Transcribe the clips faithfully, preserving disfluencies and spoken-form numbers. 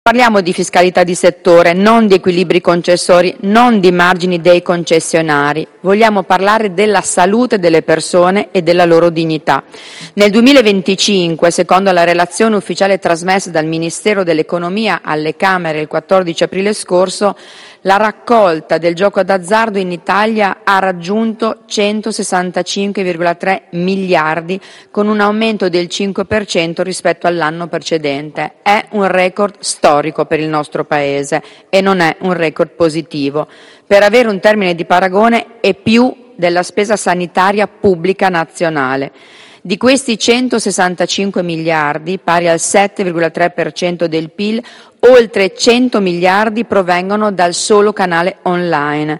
Parliamo di fiscalità di settore, non di equilibri concessori, non di margini dei concessionari. Vogliamo parlare della salute delle persone e della loro dignità. Nel duemilaventicinque, secondo la relazione ufficiale trasmessa dal Ministero dell'Economia alle Camere il quattordici aprile scorso, la raccolta del gioco d'azzardo in Italia ha raggiunto centosessantacinque virgola tre miliardi, con un aumento del cinque per cento rispetto all'anno precedente. È un record storico per il nostro Paese e non è un record positivo. Per avere un termine di paragone, è più della spesa sanitaria pubblica nazionale. Di questi centosessantacinque miliardi, pari al sette virgola tre per cento del P I L, oltre cento miliardi provengono dal solo canale online,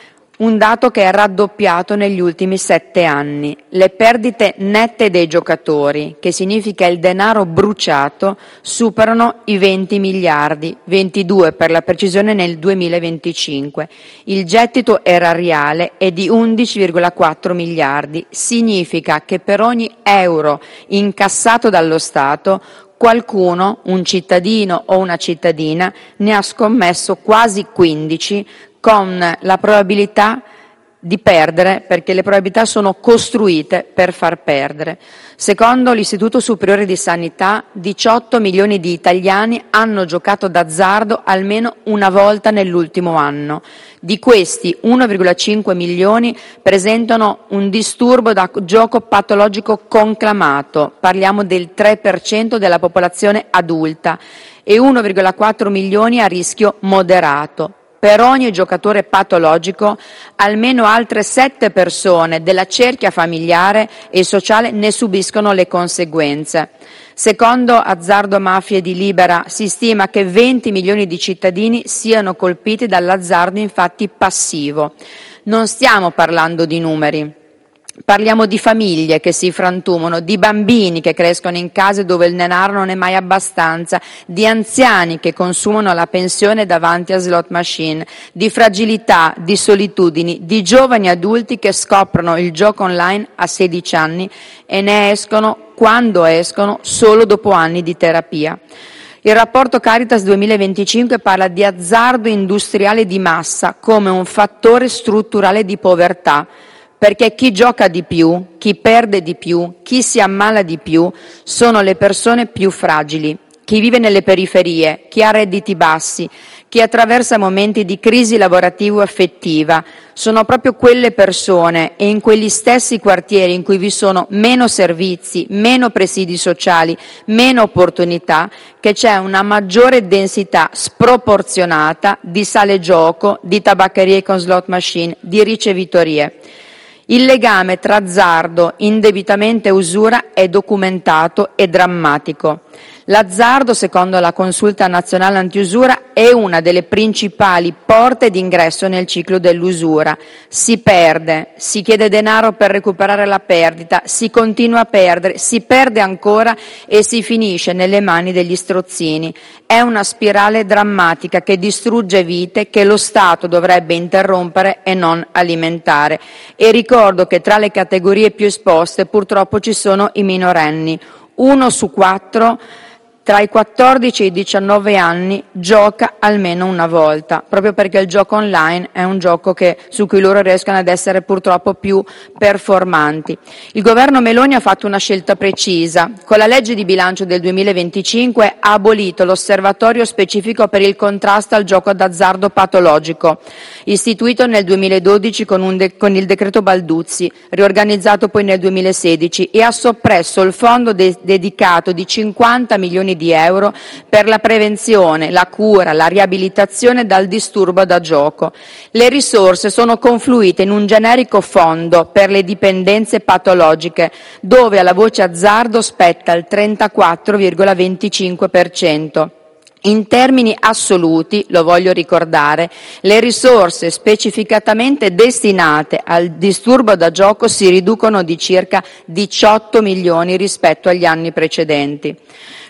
un dato che è raddoppiato negli ultimi sette anni. Le perdite nette dei giocatori, che significa il denaro bruciato, superano i venti miliardi, ventidue per la precisione nel duemilaventicinque. Il gettito erariale è di undici virgola quattro miliardi, significa che per ogni euro incassato dallo Stato, qualcuno, un cittadino o una cittadina, ne ha scommesso quasi quindici, con la probabilità di perdere, perché le probabilità sono costruite per far perdere. Secondo l'Istituto Superiore di Sanità, diciotto milioni di italiani hanno giocato d'azzardo almeno una volta nell'ultimo anno. Di questi, uno virgola cinque milioni presentano un disturbo da gioco patologico conclamato, parliamo del tre per cento della popolazione adulta, e uno virgola quattro milioni a rischio moderato. Per ogni giocatore patologico, almeno altre sette persone della cerchia familiare e sociale ne subiscono le conseguenze. Secondo Azzardo Mafie di Libera, si stima che venti milioni di cittadini siano colpiti dall'azzardo infatti passivo. Non stiamo parlando di numeri. Parliamo di famiglie che si frantumano, di bambini che crescono in case dove il denaro non è mai abbastanza, di anziani che consumano la pensione davanti a slot machine, di fragilità, di solitudini, di giovani adulti che scoprono il gioco online a sedici anni e ne escono, quando escono, solo dopo anni di terapia. Il rapporto Caritas duemilaventicinque parla di azzardo industriale di massa come un fattore strutturale di povertà, perché chi gioca di più, chi perde di più, chi si ammala di più sono le persone più fragili, chi vive nelle periferie, chi ha redditi bassi, chi attraversa momenti di crisi lavorativo-affettiva. Sono proprio quelle persone e in quegli stessi quartieri in cui vi sono meno servizi, meno presidi sociali, meno opportunità, che c'è una maggiore densità sproporzionata di sale gioco, di tabaccherie con slot machine, di ricevitorie. Il legame tra azzardo, indebitamento e usura è documentato e drammatico. L'azzardo, secondo la Consulta Nazionale Antiusura, è una delle principali porte d'ingresso nel ciclo dell'usura. Si perde, si chiede denaro per recuperare la perdita, si continua a perdere, si perde ancora e si finisce nelle mani degli strozzini. È una spirale drammatica che distrugge vite che lo Stato dovrebbe interrompere e non alimentare. E ricordo che tra le categorie più esposte purtroppo ci sono i minorenni. Uno su quattro tra i quattordici e i diciannove anni gioca almeno una volta, proprio perché il gioco online è un gioco che, su cui loro riescono ad essere purtroppo più performanti. Il governo Meloni ha fatto una scelta precisa. Con la legge di bilancio del duemilaventicinque ha abolito l'osservatorio specifico per il contrasto al gioco d'azzardo patologico, istituito nel duemiladodici con, un de- con il decreto Balduzzi, riorganizzato poi nel duemilasedici, e ha soppresso il fondo de- dedicato di cinquanta milioni di euro per la prevenzione, la cura, la riabilitazione dal disturbo da gioco. Le risorse sono confluite in un generico fondo per le dipendenze patologiche, dove alla voce azzardo spetta il trentaquattro virgola venticinque per cento. In termini assoluti, lo voglio ricordare, le risorse specificatamente destinate al disturbo da gioco si riducono di circa diciotto milioni rispetto agli anni precedenti.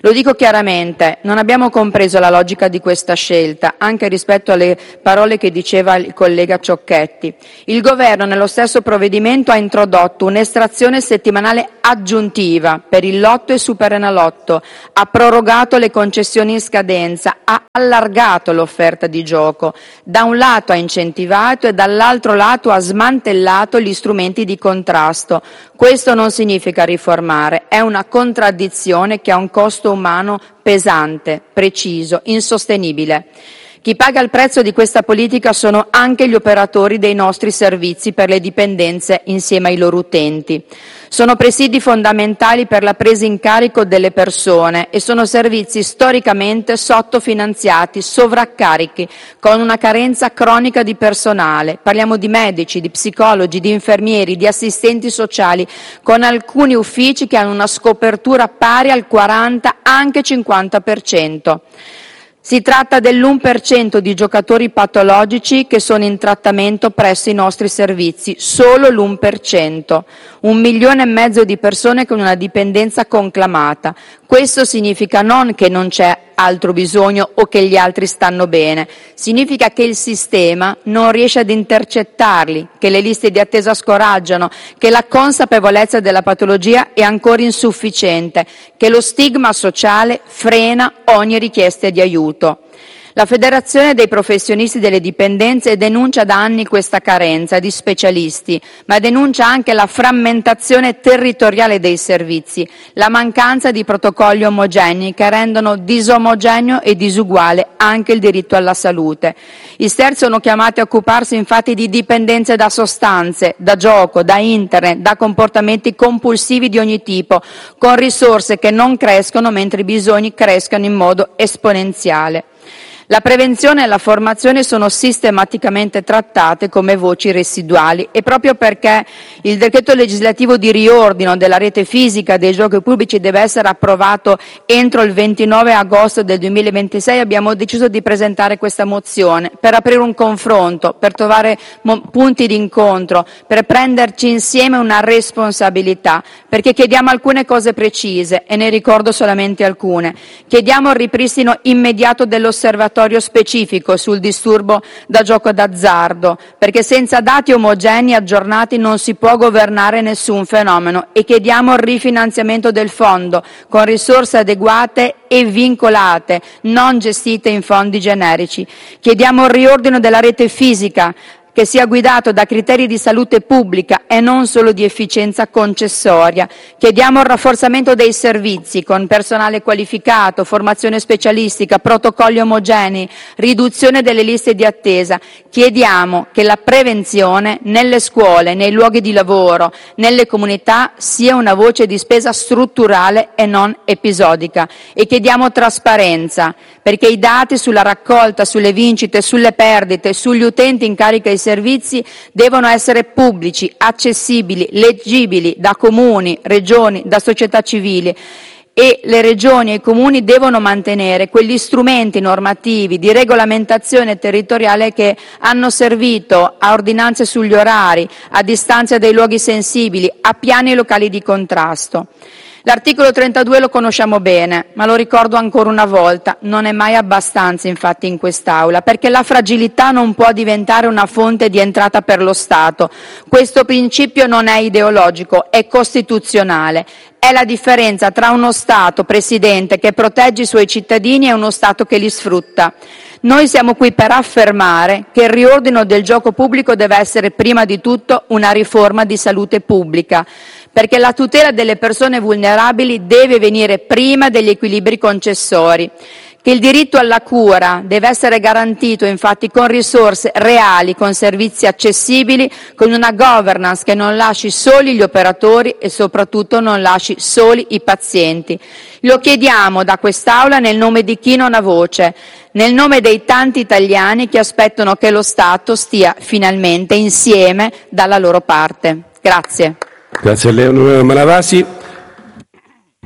Lo dico chiaramente, non abbiamo compreso la logica di questa scelta, anche rispetto alle parole che diceva il collega Ciocchetti. Il Governo nello stesso provvedimento ha introdotto un'estrazione settimanale aggiuntiva per il Lotto e Superenalotto, ha prorogato le concessioni in scadenza, ha allargato l'offerta di gioco. Da un lato ha incentivato e dall'altro lato ha smantellato gli strumenti di contrasto. Questo non significa riformare, è una contraddizione che ha un costo umano pesante, preciso, insostenibile. Chi paga il prezzo di questa politica sono anche gli operatori dei nostri servizi per le dipendenze insieme ai loro utenti. Sono presidi fondamentali per la presa in carico delle persone e sono servizi storicamente sottofinanziati, sovraccarichi, con una carenza cronica di personale. Parliamo di medici, di psicologi, di infermieri, di assistenti sociali, con alcuni uffici che hanno una scopertura pari al quaranta, anche cinquanta per cento. Si tratta dell'uno per cento di giocatori patologici che sono in trattamento presso i nostri servizi, solo l'uno per cento. Un milione e mezzo di persone con una dipendenza conclamata. Questo significa non che non c'è altro bisogno o che gli altri stanno bene, significa che il sistema non riesce ad intercettarli, che le liste di attesa scoraggiano, che la consapevolezza della patologia è ancora insufficiente, che lo stigma sociale frena ogni richiesta di aiuto. La Federazione dei professionisti delle dipendenze denuncia da anni questa carenza di specialisti, ma denuncia anche la frammentazione territoriale dei servizi, la mancanza di protocolli omogenei che rendono disomogeneo e disuguale anche il diritto alla salute. I S T E R sono chiamati a occuparsi infatti di dipendenze da sostanze, da gioco, da internet, da comportamenti compulsivi di ogni tipo, con risorse che non crescono mentre i bisogni crescono in modo esponenziale. La prevenzione e la formazione sono sistematicamente trattate come voci residuali e proprio perché il decreto legislativo di riordino della rete fisica dei giochi pubblici deve essere approvato entro il ventinove agosto del duemilaventisei abbiamo deciso di presentare questa mozione per aprire un confronto, per trovare punti di incontro, per prenderci insieme una responsabilità, perché chiediamo alcune cose precise e ne ricordo solamente alcune. Chiediamo il ripristino immediato dell'osservatorio specifico sul disturbo da gioco d'azzardo, perché senza dati omogenei aggiornati non si può governare nessun fenomeno, e chiediamo il rifinanziamento del fondo con risorse adeguate e vincolate, non gestite in fondi generici. Chiediamo il riordino della rete fisica che sia guidato da criteri di salute pubblica e non solo di efficienza concessoria. Chiediamo il rafforzamento dei servizi con personale qualificato, formazione specialistica, protocolli omogenei, riduzione delle liste di attesa. Chiediamo che la prevenzione nelle scuole, nei luoghi di lavoro, nelle comunità sia una voce di spesa strutturale e non episodica. E chiediamo trasparenza, perché i dati sulla raccolta, sulle vincite, sulle perdite, sugli utenti in carica ai servizi devono essere pubblici, accessibili, leggibili da comuni, regioni, da società civili, e le regioni e i comuni devono mantenere quegli strumenti normativi di regolamentazione territoriale che hanno servito a ordinanze sugli orari, a distanza dai luoghi sensibili, a piani locali di contrasto. L'articolo trentadue lo conosciamo bene, ma lo ricordo ancora una volta, non è mai abbastanza infatti in quest'Aula, perché la fragilità non può diventare una fonte di entrata per lo Stato. Questo principio non è ideologico, è costituzionale. È la differenza tra uno Stato, Presidente, che protegge i suoi cittadini e uno Stato che li sfrutta. Noi siamo qui per affermare che il riordino del gioco pubblico deve essere prima di tutto una riforma di salute pubblica, perché la tutela delle persone vulnerabili deve venire prima degli equilibri concessori, che il diritto alla cura deve essere garantito infatti con risorse reali, con servizi accessibili, con una governance che non lasci soli gli operatori e soprattutto non lasci soli i pazienti. Lo chiediamo da quest'Aula nel nome di chi non ha voce, nel nome dei tanti italiani che aspettano che lo Stato stia finalmente insieme dalla loro parte. Grazie. Grazie a lei, onorevole Malavasi.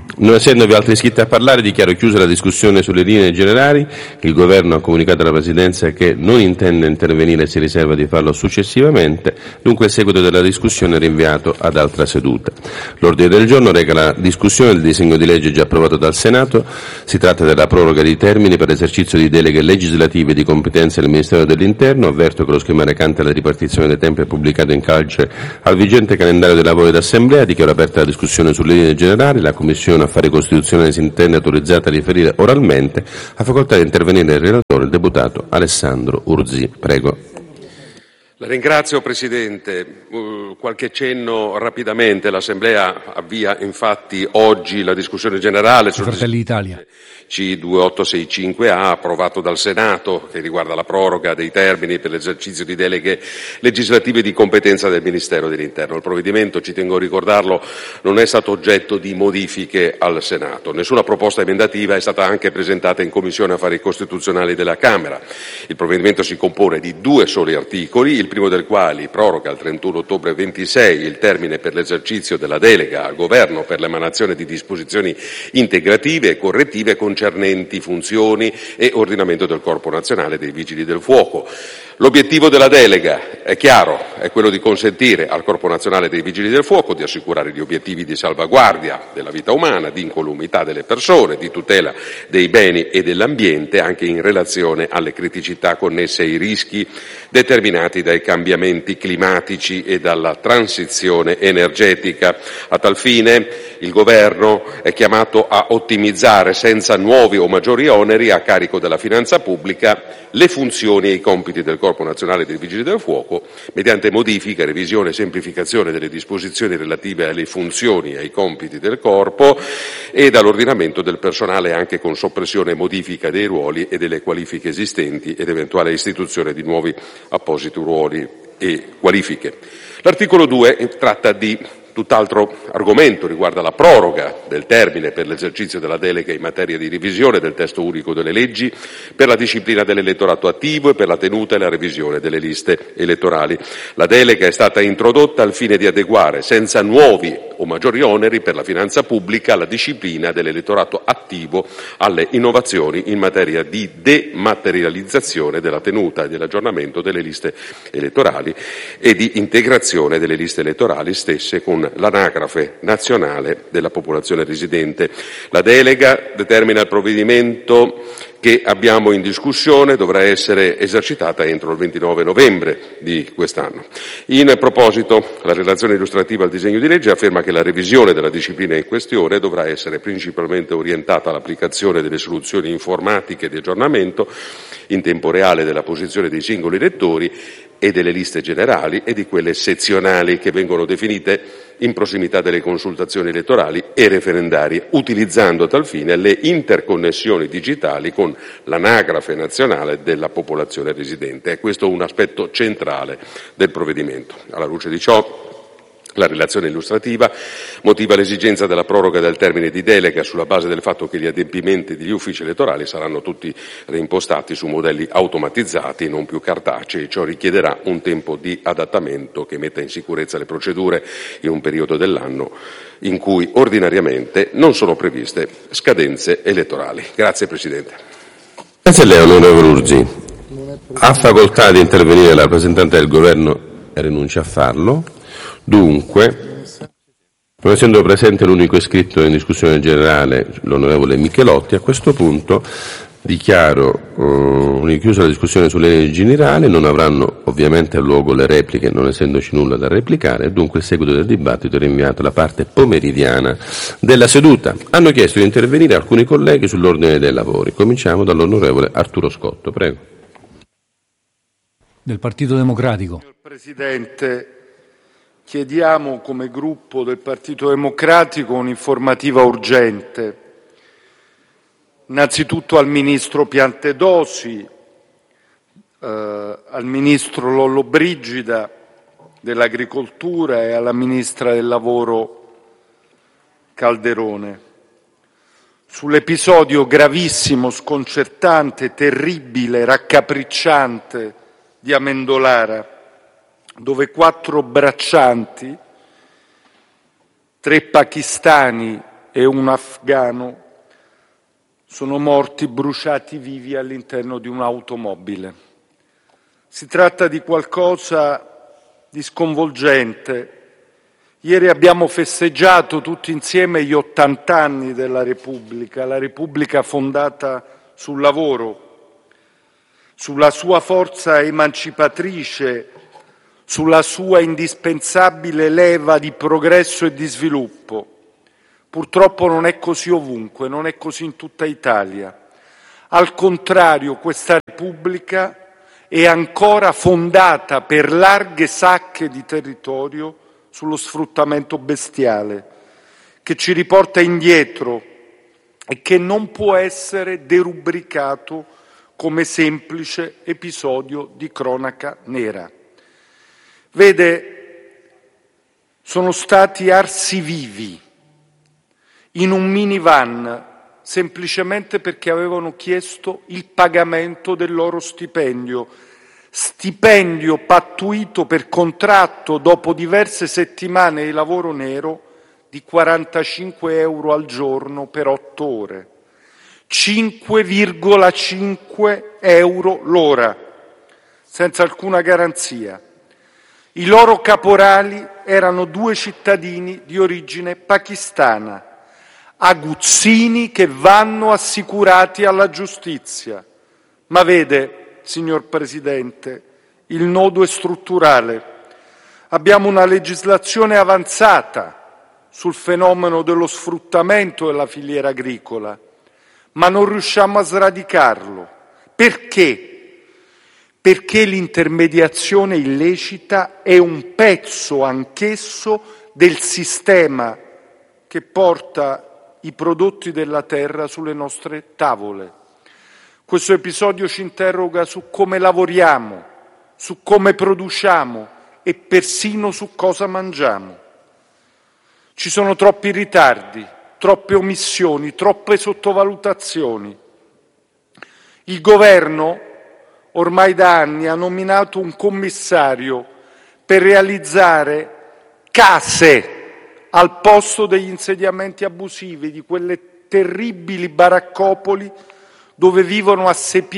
Non essendovi altri iscritti a parlare, dichiaro chiusa la discussione sulle linee generali. Il Governo ha comunicato alla Presidenza che non intende intervenire e si riserva di farlo successivamente, dunque il seguito della discussione è rinviato ad altra seduta. L'ordine del giorno reca la discussione del disegno di legge già approvato dal Senato. Si tratta della proroga di termini per l'esercizio di deleghe legislative di competenza del Ministero dell'Interno. Avverto che lo schema recante la ripartizione dei tempi è pubblicato in calce al vigente calendario dei lavori d'Assemblea. Dichiaro aperta la discussione sulle linee generali. La Commissione Affari Costituzionali si intende autorizzata a riferire oralmente. Ha facoltà di intervenire il relatore, il deputato Alessandro Urzì. Prego. La ringrazio Presidente. Uh, qualche cenno rapidamente. L'Assemblea avvia infatti oggi la discussione generale sul Fratelli d'Italia C ventotto sessantacinque A approvato dal Senato, che riguarda la proroga dei termini per l'esercizio di deleghe legislative di competenza del Ministero dell'Interno. Il provvedimento, ci tengo a ricordarlo, non è stato oggetto di modifiche al Senato. Nessuna proposta emendativa è stata anche presentata in Commissione Affari Costituzionali della Camera. Il provvedimento si compone di due soli articoli, il primo del quale proroga al trentuno ottobre ventisei il termine per l'esercizio della delega al Governo per l'emanazione di disposizioni integrative e correttive concernenti funzioni e ordinamento del Corpo Nazionale dei Vigili del Fuoco. L'obiettivo della delega è chiaro, è quello di consentire al Corpo Nazionale dei Vigili del Fuoco di assicurare gli obiettivi di salvaguardia della vita umana, di incolumità delle persone, di tutela dei beni e dell'ambiente, anche in relazione alle criticità connesse ai rischi determinati dai cambiamenti climatici e dalla transizione energetica. A tal fine il Governo è chiamato a ottimizzare senza nuovi o maggiori oneri a carico della finanza pubblica le funzioni e i compiti del Corpo Nazionale dei Vigili del Fuoco mediante modifica, revisione e semplificazione delle disposizioni relative alle funzioni e ai compiti del Corpo e dall'ordinamento del personale, anche con soppressione e modifica dei ruoli e delle qualifiche esistenti ed eventuale istituzione di nuovi appositi ruoli e qualifiche. L'articolo due tratta di tutt'altro argomento, riguarda la proroga del termine per l'esercizio della delega in materia di revisione del testo unico delle leggi per la disciplina dell'elettorato attivo e per la tenuta e la revisione delle liste elettorali. La delega è stata introdotta al fine di adeguare, senza nuovi o maggiori oneri per la finanza pubblica, la disciplina dell'elettorato attivo alle innovazioni in materia di dematerializzazione della tenuta e dell'aggiornamento delle liste elettorali e di integrazione delle liste elettorali stesse con l'anagrafe nazionale della popolazione residente. La delega determina il provvedimento che abbiamo in discussione dovrà essere esercitata entro il ventinove novembre di quest'anno. In proposito, la relazione illustrativa al disegno di legge afferma che la revisione della disciplina in questione dovrà essere principalmente orientata all'applicazione delle soluzioni informatiche di aggiornamento in tempo reale della posizione dei singoli elettori e delle liste generali e di quelle sezionali, che vengono definite in prossimità delle consultazioni elettorali e referendarie, utilizzando a tal fine le interconnessioni digitali con l'anagrafe nazionale della popolazione residente. È questo un aspetto centrale del provvedimento. Alla luce di ciò, la relazione illustrativa motiva l'esigenza della proroga del termine di delega sulla base del fatto che gli adempimenti degli uffici elettorali saranno tutti reimpostati su modelli automatizzati, non più cartacei. Ciò richiederà un tempo di adattamento che metta in sicurezza le procedure in un periodo dell'anno in cui ordinariamente non sono previste scadenze elettorali. Grazie Presidente. Grazie a lei, onorevole Urzì. Ha facoltà di intervenire la rappresentante del Governo e rinuncia a farlo. Dunque, non essendo presente l'unico iscritto in discussione generale, l'onorevole Michelotti, a questo punto dichiaro uh, chiusa la discussione sulle leggi generali. Non avranno ovviamente luogo le repliche, non essendoci nulla da replicare, e dunque il seguito del dibattito è rinviato alla parte pomeridiana della seduta. Hanno chiesto di intervenire alcuni colleghi sull'ordine dei lavori. Cominciamo dall'onorevole Arturo Scotto, prego. Del Partito Democratico. Signor Presidente, chiediamo come gruppo del Partito Democratico un'informativa urgente, innanzitutto al Ministro Piantedosi, eh, al Ministro Lollobrigida dell'Agricoltura e alla Ministra del Lavoro Calderone, sull'episodio gravissimo, sconcertante, terribile, raccapricciante di Amendolara, dove quattro braccianti, tre pakistani e un afghano sono morti bruciati vivi all'interno di un'automobile. Si tratta di qualcosa di sconvolgente. Ieri abbiamo festeggiato tutti insieme gli ottanta anni della Repubblica, la Repubblica fondata sul lavoro, sulla sua forza emancipatrice, sulla sua indispensabile leva di progresso e di sviluppo. Purtroppo non è così ovunque, non è così in tutta Italia. Al contrario, questa Repubblica è ancora fondata per larghe sacche di territorio sullo sfruttamento bestiale, che ci riporta indietro e che non può essere derubricato come semplice episodio di cronaca nera. Vede, sono stati arsi vivi in un minivan semplicemente perché avevano chiesto il pagamento del loro stipendio, stipendio pattuito per contratto dopo diverse settimane di lavoro nero di quarantacinque euro al giorno per otto ore, cinque virgola cinque euro l'ora, senza alcuna garanzia. I loro caporali erano due cittadini di origine pakistana, aguzzini che vanno assicurati alla giustizia. Ma vede, signor Presidente, il nodo è strutturale. Abbiamo una legislazione avanzata sul fenomeno dello sfruttamento della filiera agricola, ma non riusciamo a sradicarlo. Perché? Perché l'intermediazione illecita è un pezzo anch'esso del sistema che porta i prodotti della terra sulle nostre tavole. Questo episodio ci interroga su come lavoriamo, su come produciamo e persino su cosa mangiamo. Ci sono troppi ritardi, troppe omissioni, troppe sottovalutazioni. Il governo ormai da anni ha nominato un commissario per realizzare case al posto degli insediamenti abusivi, di quelle terribili baraccopoli dove vivono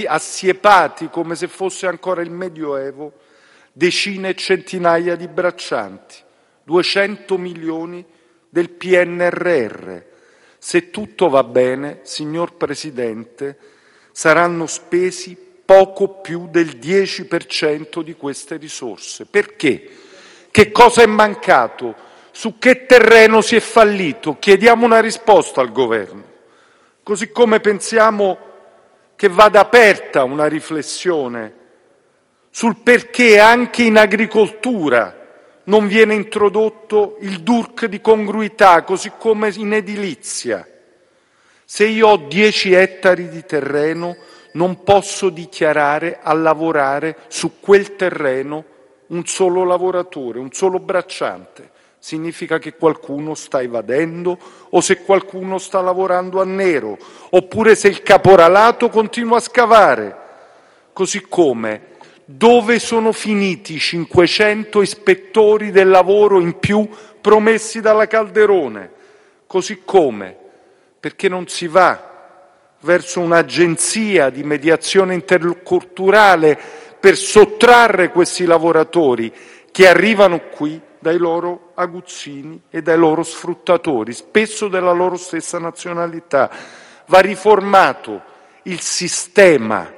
assiepati, come se fosse ancora il Medioevo, decine e centinaia di braccianti, duecento milioni del P N R R. Se tutto va bene, signor Presidente, saranno spesi poco più del dieci per cento di queste risorse. Perché? Che cosa è mancato? Su che terreno si è fallito? Chiediamo una risposta al Governo. Così come pensiamo che vada aperta una riflessione sul perché anche in agricoltura non viene introdotto il D U R C di congruità, così come in edilizia. Se io ho dieci ettari di terreno, non posso dichiarare a lavorare su quel terreno un solo lavoratore, un solo bracciante. Significa che qualcuno sta evadendo o se qualcuno sta lavorando a nero, oppure se il caporalato continua a scavare. Così come, dove sono finiti i cinquecento ispettori del lavoro in più promessi dalla Calderone? Così come, perché non si va verso un'agenzia di mediazione interculturale per sottrarre questi lavoratori che arrivano qui dai loro aguzzini e dai loro sfruttatori, spesso della loro stessa nazionalità. Va riformato il sistema,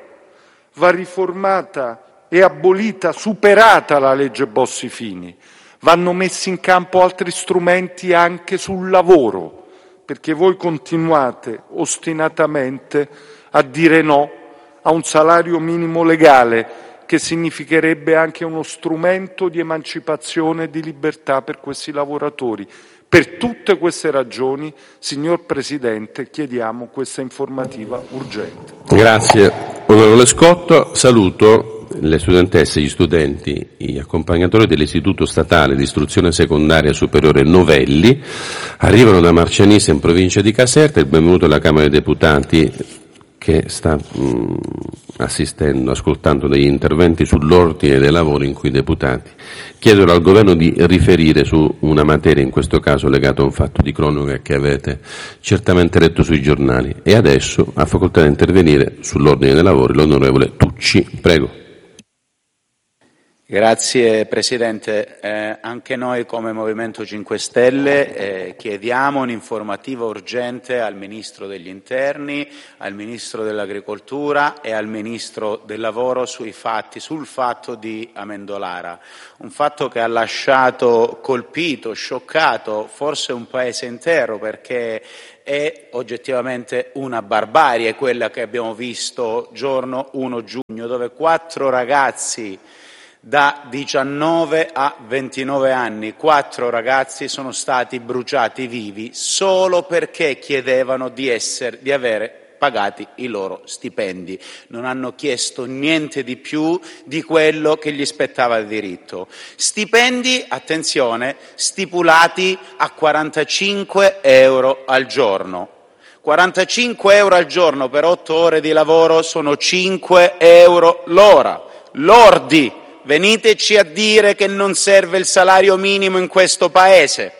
va riformata e abolita, superata la legge Bossi-Fini. Vanno messi in campo altri strumenti anche sul lavoro, perché voi continuate ostinatamente a dire no a un salario minimo legale, che significherebbe anche uno strumento di emancipazione e di libertà per questi lavoratori. Per tutte queste ragioni, signor Presidente, chiediamo questa informativa urgente. Grazie, onorevole Scotto. Saluto le studentesse e gli studenti, gli accompagnatori dell'Istituto Statale di Istruzione Secondaria Superiore Novelli. Arrivano da Marcianise in provincia di Caserta. Il benvenuto alla Camera dei Deputati che sta... Mh, assistendo, ascoltando degli interventi sull'ordine dei lavori in cui i deputati chiedono al governo di riferire su una materia, in questo caso legata a un fatto di cronaca che avete certamente letto sui giornali. E adesso ha facoltà di intervenire sull'ordine dei lavori l'onorevole Tucci. Prego. Grazie Presidente, eh, anche noi come Movimento cinque Stelle eh, chiediamo un'informativa urgente al Ministro degli Interni, al Ministro dell'Agricoltura e al Ministro del Lavoro sui fatti, sul fatto di Amendolara, un fatto che ha lasciato colpito, scioccato forse un paese intero, perché è oggettivamente una barbarie quella che abbiamo visto giorno primo giugno, dove quattro ragazzi da diciannove a ventinove anni, quattro ragazzi sono stati bruciati vivi solo perché chiedevano di, essere, di avere pagati i loro stipendi. Non hanno chiesto niente di più di quello che gli spettava di diritto. Stipendi, attenzione, stipulati a quarantacinque euro al giorno. quarantacinque euro al giorno per otto ore di lavoro sono cinque euro l'ora, lordi. Veniteci a dire che non serve il salario minimo in questo Paese.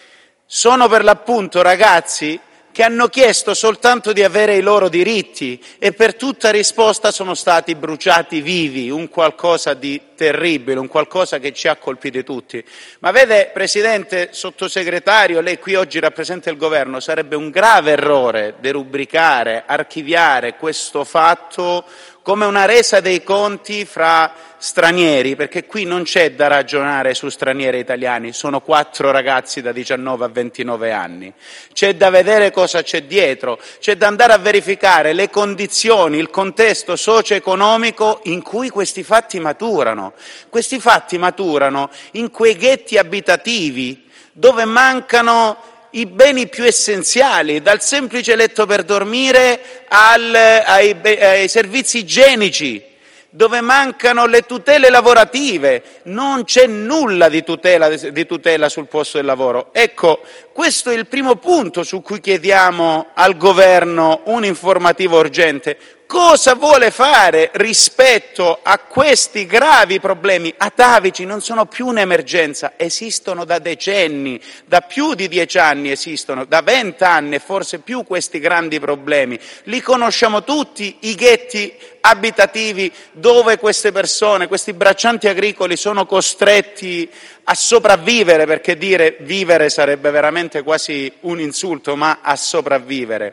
Sono per l'appunto ragazzi che hanno chiesto soltanto di avere i loro diritti e per tutta risposta sono stati bruciati vivi, un qualcosa di terribile, un qualcosa che ci ha colpiti tutti. Ma vede, Presidente, Sottosegretario, lei qui oggi rappresenta il Governo, sarebbe un grave errore derubricare, archiviare questo fatto come una resa dei conti fra stranieri, perché qui non c'è da ragionare su stranieri e italiani, sono quattro ragazzi da diciannove a ventinove anni. C'è da vedere cosa c'è dietro, c'è da andare a verificare le condizioni, il contesto socio-economico in cui questi fatti maturano. Questi fatti maturano in quei ghetti abitativi dove mancano i beni più essenziali, dal semplice letto per dormire al, ai, ai servizi igienici, dove mancano le tutele lavorative, non c'è nulla di tutela, di tutela sul posto del lavoro. Ecco, questo è il primo punto su cui chiediamo al Governo un'informativa urgente. Cosa vuole fare rispetto a questi gravi problemi atavici? Non sono più un'emergenza, esistono da decenni, da più di dieci anni esistono, da vent'anni e forse più questi grandi problemi. Li conosciamo tutti, i ghetti abitativi dove queste persone, questi braccianti agricoli sono costretti a sopravvivere, perché dire vivere sarebbe veramente quasi un insulto, ma a sopravvivere.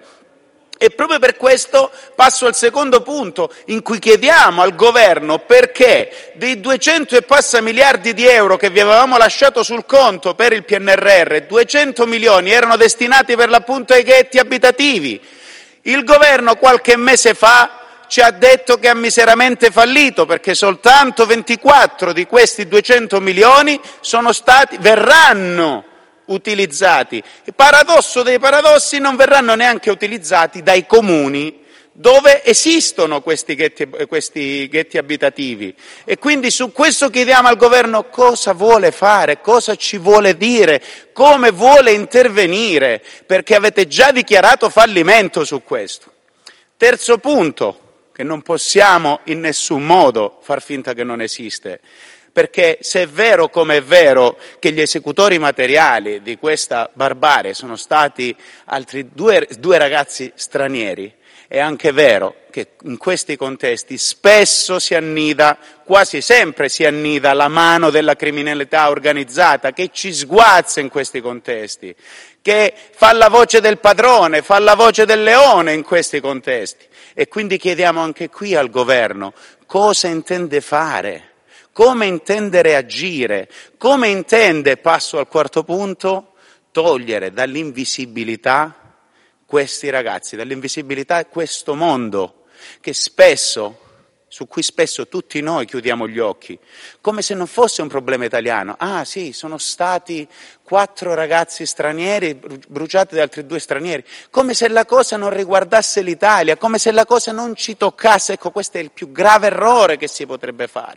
E proprio per questo passo al secondo punto in cui chiediamo al Governo perché dei duecento e passa miliardi di euro che vi avevamo lasciato sul conto per il P N R R, duecento milioni erano destinati per l'appunto ai ghetti abitativi. Il Governo qualche mese fa ci ha detto che ha miseramente fallito perché soltanto ventiquattro di questi duecento milioni sono stati, verranno utilizzati. Il paradosso dei paradossi, non verranno neanche utilizzati dai comuni dove esistono questi ghetti, questi ghetti abitativi. E quindi su questo chiediamo al Governo cosa vuole fare, cosa ci vuole dire, come vuole intervenire, perché avete già dichiarato fallimento su questo. Terzo punto, che non possiamo in nessun modo far finta che non esiste, perché se è vero come è vero che gli esecutori materiali di questa barbarie sono stati altri due, due ragazzi stranieri, è anche vero che in questi contesti spesso si annida, quasi sempre si annida la mano della criminalità organizzata che ci sguazza in questi contesti, che fa la voce del padrone, fa la voce del leone in questi contesti. E quindi chiediamo anche qui al Governo cosa intende fare. Come intende reagire? Come intende, passo al quarto punto, togliere dall'invisibilità questi ragazzi, dall'invisibilità questo mondo che spesso, su cui spesso tutti noi chiudiamo gli occhi, come se non fosse un problema italiano. Ah sì, sono stati quattro ragazzi stranieri bruciati da altri due stranieri, come se la cosa non riguardasse l'Italia, come se la cosa non ci toccasse. Ecco, questo è il più grave errore che si potrebbe fare.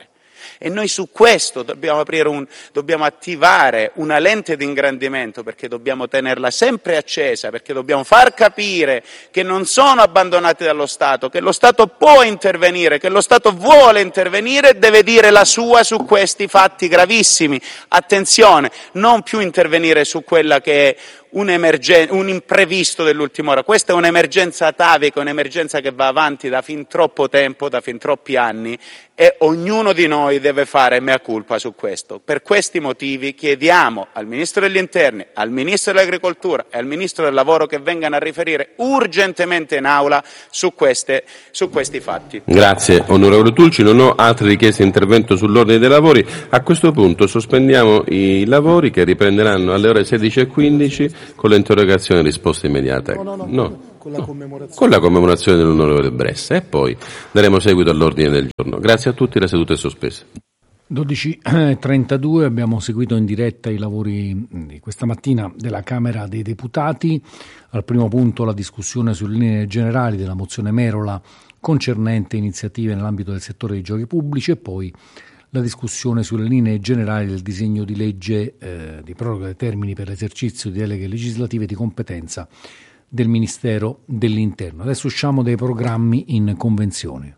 e noi su questo dobbiamo aprire un, dobbiamo attivare una lente di ingrandimento, perché dobbiamo tenerla sempre accesa, perché dobbiamo far capire che non sono abbandonati dallo Stato, che lo Stato può intervenire, che lo Stato vuole intervenire e deve dire la sua su questi fatti gravissimi. Attenzione, non più intervenire su quella che è un, un imprevisto dell'ultima ora. Questa è un'emergenza atavica, un'emergenza che va avanti da fin troppo tempo, da fin troppi anni, e ognuno di noi deve fare mea culpa su questo. Per questi motivi chiediamo al Ministro degli Interni, al Ministro dell'Agricoltura e al Ministro del Lavoro che vengano a riferire urgentemente in aula su, queste, su questi fatti. Grazie onorevole Tulci, non ho altre richieste di intervento sull'ordine dei lavori. A questo punto sospendiamo i lavori che riprenderanno alle ore sedici e quindici con le interrogazioni e risposte immediate. No, no, no, no. Con la commemorazione. Con la commemorazione dell'onorevole Bressa e poi daremo seguito all'ordine del giorno. Grazie a tutti, la seduta è sospesa. dodici e trentadue abbiamo seguito in diretta i lavori di questa mattina della Camera dei Deputati. Al primo punto la discussione sulle linee generali della mozione Merola concernente iniziative nell'ambito del settore dei giochi pubblici e poi la discussione sulle linee generali del disegno di legge eh, di proroga dei termini per l'esercizio di deleghe legislative di competenza del Ministero dell'Interno. Adesso usciamo dai programmi in convenzione.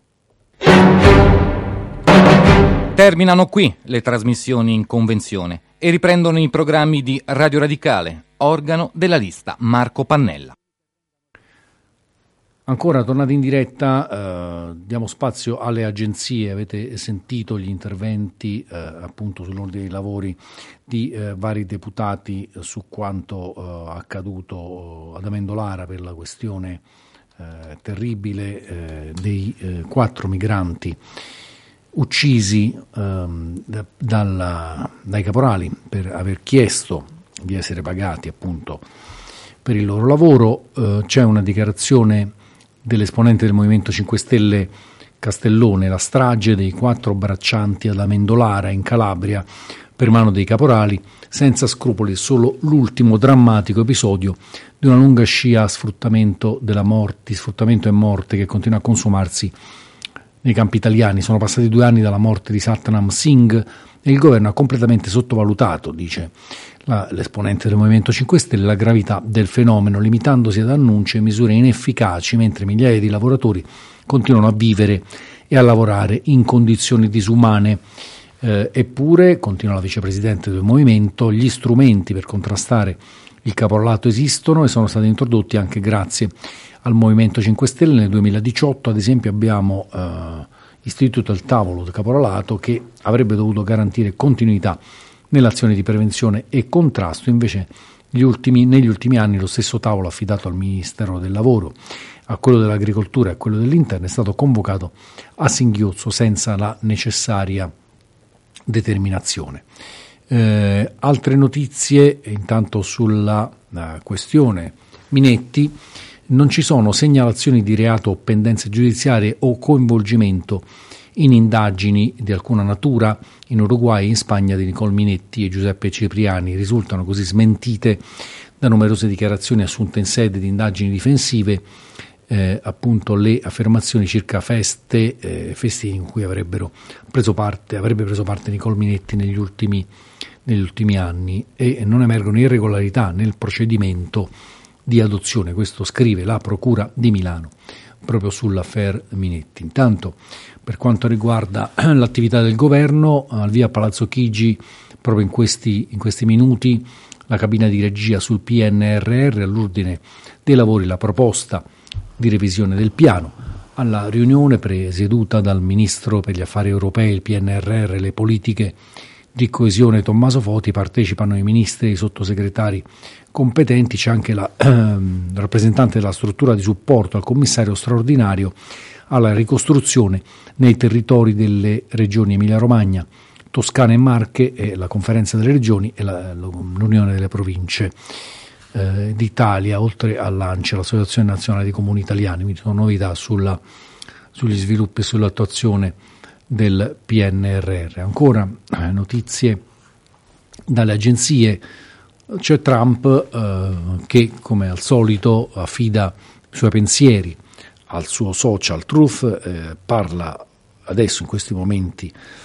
Terminano qui le trasmissioni in convenzione e riprendono i programmi di Radio Radicale, organo della lista Marco Pannella. Ancora tornati in diretta, eh, diamo spazio alle agenzie. Avete sentito gli interventi eh, appunto sull'ordine dei lavori di eh, vari deputati eh, su quanto eh, accaduto ad Amendolara per la questione eh, terribile eh, dei eh, quattro migranti uccisi ehm, da, dalla, dai caporali per aver chiesto di essere pagati appunto per il loro lavoro. Eh, c'è una dichiarazione dell'esponente del Movimento cinque Stelle Castellone: la strage dei quattro braccianti ad Amendolara in Calabria per mano dei caporali senza scrupoli è solo l'ultimo drammatico episodio di una lunga scia a sfruttamento della morte, sfruttamento e morte che continua a consumarsi nei campi italiani. Sono passati due anni dalla morte di Satnam Singh e il governo ha completamente sottovalutato, dice la, l'esponente del Movimento cinque Stelle, la gravità del fenomeno, limitandosi ad annunci e misure inefficaci, mentre migliaia di lavoratori continuano a vivere e a lavorare in condizioni disumane. Eh, eppure, continua la vicepresidente del Movimento, gli strumenti per contrastare il caporalato esistono e sono stati introdotti anche grazie al Movimento cinque Stelle. Nel duemiladiciotto, ad esempio, abbiamo eh, istituito il tavolo del caporalato che avrebbe dovuto garantire continuità nell'azione di prevenzione e contrasto. Invece gli ultimi, negli ultimi anni lo stesso tavolo affidato al Ministero del Lavoro, a quello dell'Agricoltura e a quello dell'Interno è stato convocato a singhiozzo senza la necessaria determinazione. Eh, altre notizie intanto sulla uh, questione Minetti. Non ci sono segnalazioni di reato o pendenze giudiziarie o coinvolgimento in indagini di alcuna natura in Uruguay e in Spagna di Nicole Minetti e Giuseppe Cipriani. Risultano così smentite da numerose dichiarazioni assunte in sede di indagini difensive eh, appunto le affermazioni circa feste, eh, festini in cui avrebbero preso parte, avrebbe preso parte Nicole Minetti negli ultimi, negli ultimi anni, e non emergono irregolarità nel procedimento di adozione. Questo scrive la Procura di Milano proprio sull'affaire Minetti. Intanto, per quanto riguarda l'attività del governo, al via Palazzo Chigi proprio in questi, in questi minuti la cabina di regia sul P N R R, all'ordine dei lavori la proposta di revisione del piano. Alla riunione presieduta dal Ministro per gli Affari Europei, il P N R R e le politiche di coesione Tommaso Foti partecipano i ministri e i sottosegretari competenti. C'è anche la ehm, rappresentante della struttura di supporto al commissario straordinario alla ricostruzione nei territori delle regioni Emilia-Romagna, Toscana e Marche, e la Conferenza delle Regioni e la, l'Unione delle Province eh, d'Italia, oltre all'ANCI, l'Associazione Nazionale di Comuni Italiani. Quindi sono novità sulla, sugli sviluppi e sull'attuazione del P N R R. Ancora eh, notizie dalle agenzie. C'è Trump eh, che, come al solito, affida i suoi pensieri al suo social Truth, eh, parla adesso in questi momenti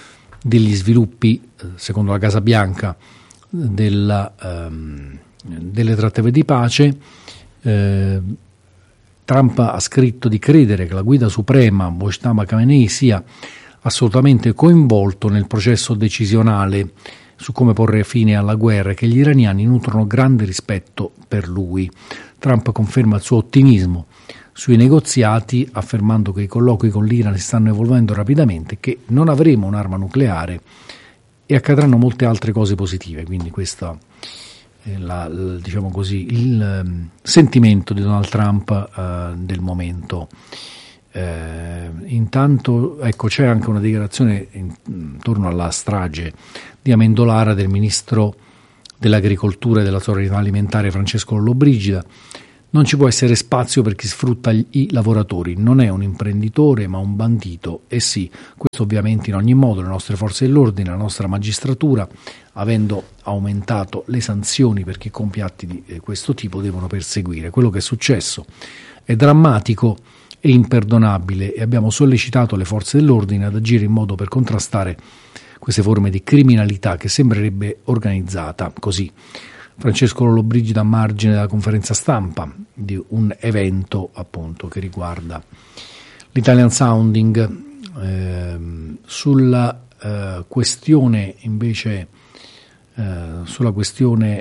degli sviluppi, secondo la Casa Bianca, della, ehm, delle trattative di pace. Eh, Trump ha scritto di credere che la guida suprema Mojtaba Khamenei sia assolutamente coinvolto nel processo decisionale su come porre fine alla guerra e che gli iraniani nutrono grande rispetto per lui. Trump conferma il suo ottimismo sui negoziati, affermando che i colloqui con l'Iran si stanno evolvendo rapidamente, che non avremo un'arma nucleare e accadranno molte altre cose positive. Quindi questo è la, diciamo così, il um, sentimento di Donald Trump uh, del momento. Eh, intanto ecco, c'è anche una dichiarazione in, intorno alla strage di Amendolara del ministro dell'agricoltura e della sovranità alimentare Francesco Lollobrigida. Non ci può essere spazio per chi sfrutta gli, i lavoratori, non è un imprenditore ma un bandito. E sì, questo ovviamente in ogni modo le nostre forze dell'ordine, la nostra magistratura, avendo aumentato le sanzioni per chi compie atti di eh, questo tipo, devono perseguire. Quello che è successo è drammatico e imperdonabile e abbiamo sollecitato le forze dell'ordine ad agire in modo per contrastare queste forme di criminalità che sembrerebbe organizzata. Così Francesco Lollobrigida a margine della conferenza stampa di un evento appunto che riguarda l'Italian Sounding. Eh, sulla eh, questione invece eh, sulla questione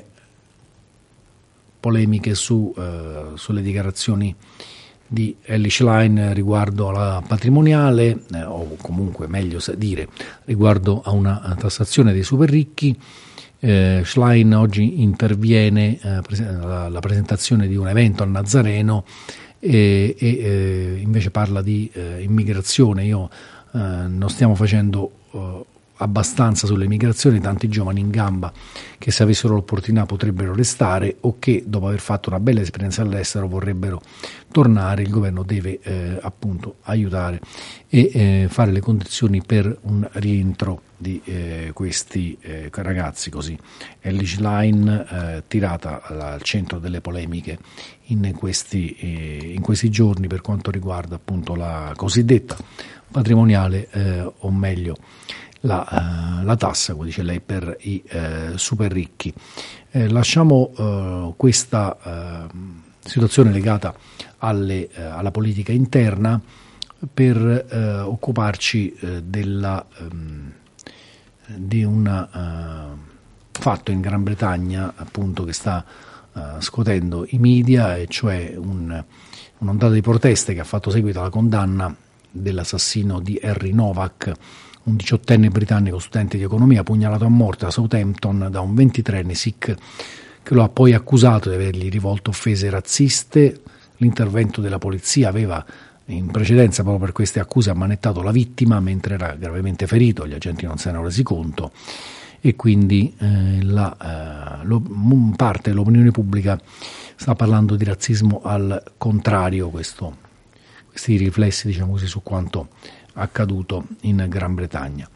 polemiche su, eh, sulle dichiarazioni di Elly Schlein riguardo alla patrimoniale, eh, o comunque meglio dire riguardo a una tassazione dei super ricchi. Eh, Schlein oggi interviene eh, alla, alla presentazione di un evento a Nazareno e, e eh, invece parla di eh, immigrazione. Io eh, non stiamo facendo eh, abbastanza sulle migrazioni, tanti giovani in gamba che se avessero l'opportunità potrebbero restare o che dopo aver fatto una bella esperienza all'estero vorrebbero tornare. Il governo deve eh, appunto aiutare e eh, fare le condizioni per un rientro di eh, questi eh, ragazzi. Così Elly Schlein eh, tirata al centro delle polemiche in questi, eh, in questi giorni per quanto riguarda appunto la cosiddetta patrimoniale eh, o meglio La, uh, la tassa, come dice lei, per i uh, super ricchi. Eh, lasciamo uh, questa uh, situazione legata alle, uh, alla politica interna per uh, occuparci uh, della, um, di un uh, fatto in Gran Bretagna appunto che sta uh, scuotendo i media, e cioè un, un'ondata di proteste che ha fatto seguito alla condanna dell'assassino di Harry Novak, un diciottenne britannico studente di economia pugnalato a morte a Southampton da un ventitreenne Sikh che lo ha poi accusato di avergli rivolto offese razziste. L'intervento della polizia aveva in precedenza proprio per queste accuse ammanettato la vittima mentre era gravemente ferito, gli agenti non se ne erano resi conto e quindi eh, la, eh, lo, parte dell'opinione pubblica sta parlando di razzismo al contrario. Questo, questi riflessi, diciamo così, su quanto accaduto in Gran Bretagna.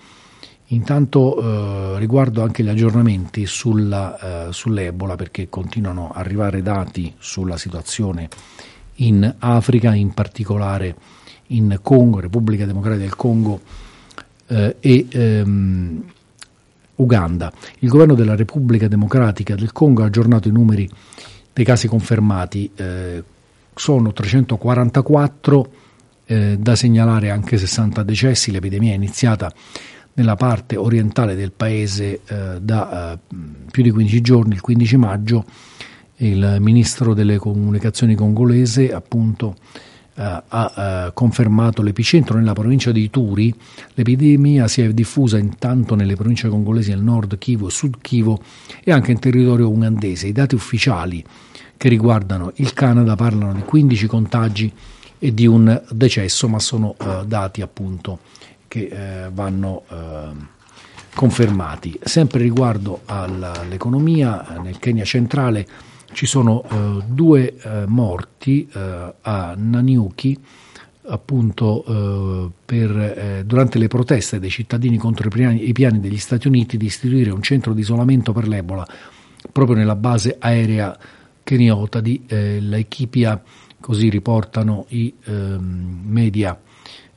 Intanto eh, riguardo anche gli aggiornamenti sulla, eh, sull'Ebola, perché continuano a arrivare dati sulla situazione in Africa, in particolare in Congo, Repubblica Democratica del Congo eh, e ehm, Uganda. Il governo della Repubblica Democratica del Congo ha aggiornato i numeri dei casi confermati, eh, sono trecentoquarantaquattro, Eh, da segnalare anche sessanta decessi. L'epidemia è iniziata nella parte orientale del paese eh, da eh, più di quindici giorni, il quindici maggio. Il ministro delle comunicazioni congolese appunto eh, ha eh, confermato l'epicentro nella provincia di Ituri. L'epidemia si è diffusa intanto nelle province congolesi del nord Kivu e sud Kivu e anche in territorio ugandese. I dati ufficiali che riguardano il Canada parlano di quindici contagi e di un decesso, ma sono uh, dati appunto che uh, vanno uh, confermati. Sempre riguardo all'economia, nel Kenya centrale ci sono uh, due uh, morti uh, a Nanyuki appunto uh, per, uh, durante le proteste dei cittadini contro i piani, i piani degli Stati Uniti di istituire un centro di isolamento per l'Ebola proprio nella base aerea keniota di uh, Laikipia. Così riportano i eh, media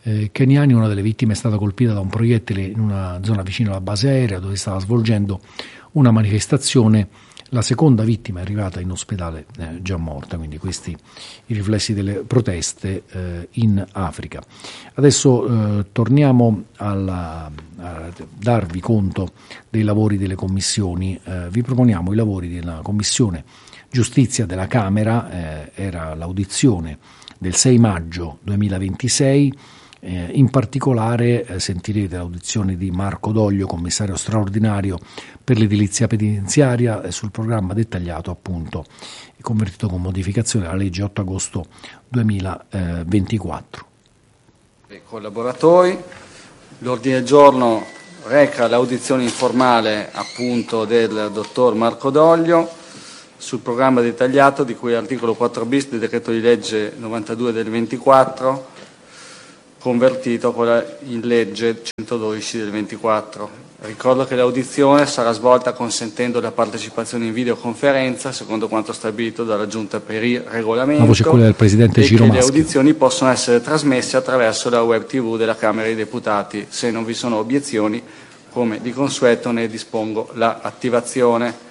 eh, keniani. Una delle vittime è stata colpita da un proiettile in una zona vicino alla base aerea dove stava svolgendo una manifestazione. La seconda vittima è arrivata in ospedale eh, già morta, quindi questi i riflessi delle proteste eh, in Africa. Adesso eh, torniamo alla, a darvi conto dei lavori delle commissioni. Eh, vi proponiamo i lavori della Commissione Giustizia della Camera, eh, era l'audizione del sei maggio duemilaventisei. Eh, in particolare eh, sentirete l'audizione di Marco Doglio, commissario straordinario per l'edilizia penitenziaria, eh, sul programma dettagliato appunto e convertito con modificazione alla legge otto agosto duemilaventiquattro. Collaboratori, l'ordine del giorno reca l'audizione informale appunto del dottor Marco Doglio sul programma dettagliato di cui all'articolo quattro bis del decreto di legge novantadue del ventiquattro, convertito con la, in legge centododici del ventiquattro. Ricordo che l'audizione sarà svolta consentendo la partecipazione in videoconferenza, secondo quanto stabilito dalla Giunta per il Regolamento. La voce è quella del Presidente Ciro Maschi. Le audizioni possono essere trasmesse attraverso la web tivù della Camera dei Deputati. Se non vi sono obiezioni, come di consueto, ne dispongo l'attivazione.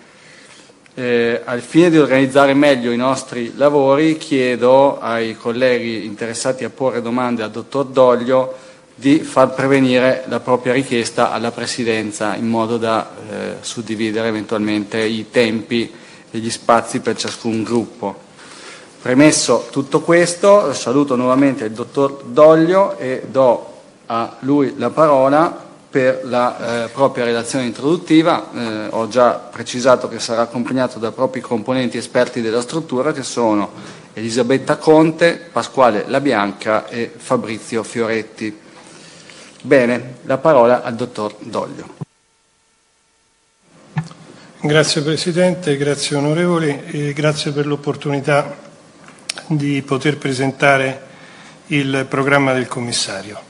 Eh, al fine di organizzare meglio i nostri lavori, chiedo ai colleghi interessati a porre domande al dottor Doglio di far prevenire la propria richiesta alla Presidenza in modo da eh, suddividere eventualmente i tempi e gli spazi per ciascun gruppo. Premesso tutto questo, saluto nuovamente il dottor Doglio e do a lui la parola per la eh, propria relazione introduttiva. Eh, ho già precisato che sarà accompagnato da propri componenti esperti della struttura, che sono Elisabetta Conte, Pasquale La Bianca e Fabrizio Fioretti. Bene, la parola al dottor Doglio. Grazie Presidente, grazie onorevoli e grazie per l'opportunità di poter presentare il programma del commissario.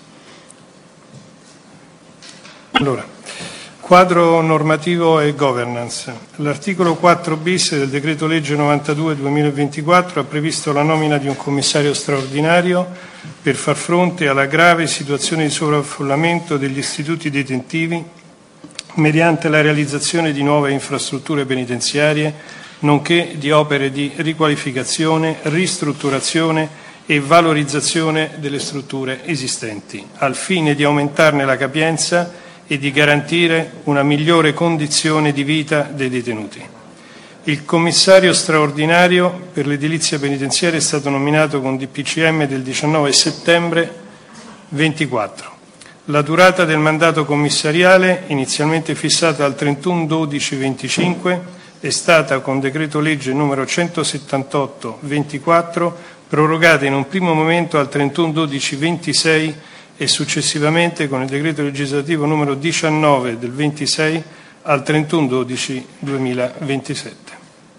Allora, quadro normativo e governance. L'articolo quattro bis del decreto legge novantadue duemilaventiquattro ha previsto la nomina di un commissario straordinario per far fronte alla grave situazione di sovraffollamento degli istituti detentivi mediante la realizzazione di nuove infrastrutture penitenziarie, nonché di opere di riqualificazione, ristrutturazione e valorizzazione delle strutture esistenti, al fine di aumentarne la capienza e di garantire una migliore condizione di vita dei detenuti. Il commissario straordinario per l'edilizia penitenziaria è stato nominato con D P C M del diciannove settembre ventiquattro. La durata del mandato commissariale, inizialmente fissata al trentuno dodici venticinque, è stata con decreto legge numero centosettantotto ventiquattro prorogata in un primo momento al trentuno dodici ventisei e successivamente con il decreto legislativo numero diciannove del ventisei al trentuno dodici duemilaventisette.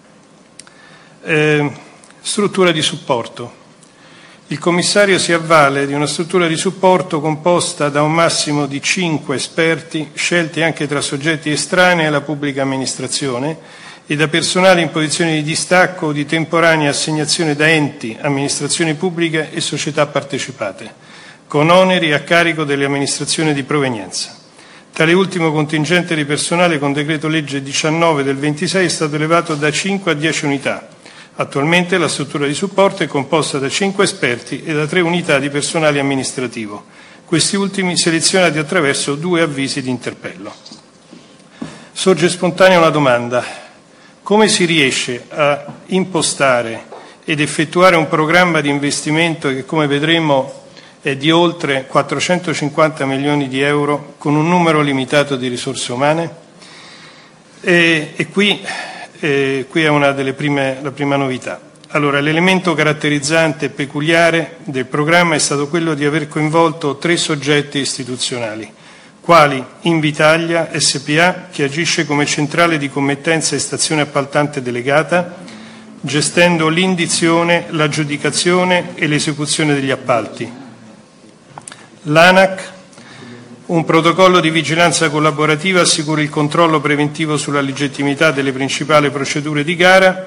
Eh, struttura di supporto. Il commissario si avvale di una struttura di supporto composta da un massimo di cinque esperti, scelti anche tra soggetti estranei alla pubblica amministrazione, e da personale in posizione di distacco o di temporanea assegnazione da enti, amministrazioni pubbliche e società partecipate, con oneri a carico delle amministrazioni di provenienza. Tale ultimo contingente di personale con decreto legge diciannove del ventisei è stato elevato da cinque a dieci unità. Attualmente la struttura di supporto è composta da cinque esperti e da tre unità di personale amministrativo, questi ultimi selezionati attraverso due avvisi di interpello. Sorge spontanea una domanda: come si riesce a impostare ed effettuare un programma di investimento che, come vedremo, è di oltre quattrocentocinquanta milioni di euro con un numero limitato di risorse umane? E, e qui, e qui è una delle prime, la prima novità. Allora, l'elemento caratterizzante e peculiare del programma è stato quello di aver coinvolto tre soggetti istituzionali, quali Invitalia S P A, che agisce come centrale di committenza e stazione appaltante delegata, gestendo l'indizione, l'aggiudicazione e l'esecuzione degli appalti; l'ANAC, un protocollo di vigilanza collaborativa assicura il controllo preventivo sulla legittimità delle principali procedure di gara;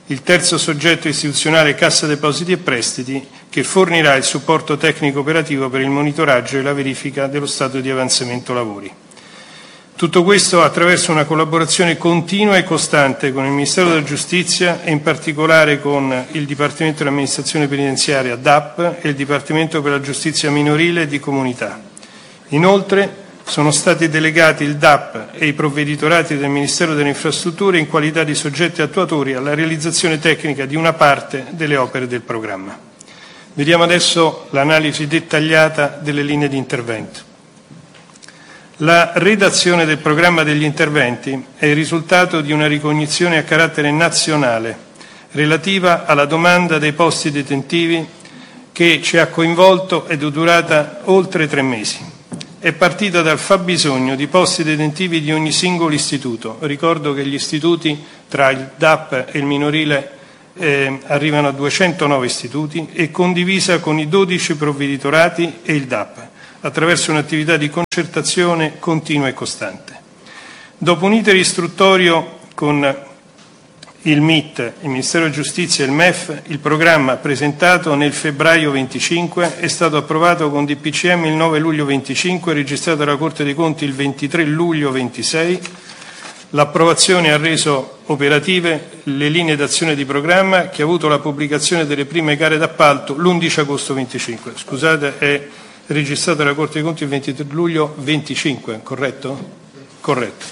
Il terzo soggetto istituzionale è Cassa Depositi e Prestiti, che fornirà il supporto tecnico operativo per il monitoraggio e la verifica dello stato di avanzamento lavori. Tutto questo attraverso una collaborazione continua e costante con il Ministero della Giustizia e in particolare con il Dipartimento dell'Amministrazione Penitenziaria D A P e il Dipartimento per la Giustizia Minorile e di Comunità. Inoltre sono stati delegati il D A P e i provveditorati del Ministero delle Infrastrutture in qualità di soggetti attuatori alla realizzazione tecnica di una parte delle opere del programma. Vediamo adesso l'analisi dettagliata delle linee di intervento. La redazione del programma degli interventi è il risultato di una ricognizione a carattere nazionale relativa alla domanda dei posti detentivi che ci ha coinvolto ed è durata oltre tre mesi. È partita dal fabbisogno di posti detentivi di ogni singolo istituto. Ricordo che gli istituti tra il D A P e il minorile eh, arrivano a duecentonove istituti e condivisa con i dodici provveditorati e il D A P, attraverso un'attività di concertazione continua e costante. Dopo un iter istruttorio con il M I T, il Ministero della Giustizia e il M E F, il programma presentato nel febbraio venticinque è stato approvato con D P C M il nove luglio venticinque e registrato alla Corte dei Conti il ventitré luglio ventisei. L'approvazione ha reso operative le linee d'azione di programma che ha avuto la pubblicazione delle prime gare d'appalto l'undici agosto venticinque. Scusate, è registrato alla Corte dei Conti il ventitré luglio venticinque, corretto? Corretto.